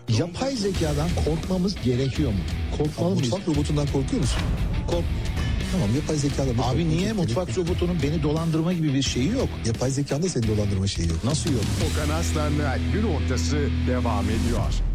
Yapay zekadan korkmamız gerekiyor mu? Korkmalı mıyız? Mutfak robotundan korkuyor musun? Kork. Tamam, yapay zekada... Abi niye mutfak robotunun beni dolandırma gibi bir şeyi yok? Yapay zekanda seni dolandırma şeyi yok. Nasıl yok? Okan Aslan'la Gün Ortası devam ediyor.